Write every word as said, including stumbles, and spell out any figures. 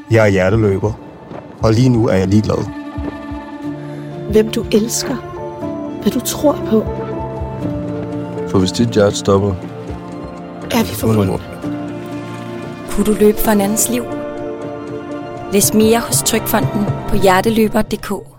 Jeg er hjerteløber, og lige nu er jeg ligeglad. Hvem du elsker. Hvad du tror på. For hvis dit hjerte stopper, er vi forbundet. Kunne du løbe for en andens liv? Læs mere hos Trygfonden på hjerteløber punktum d k.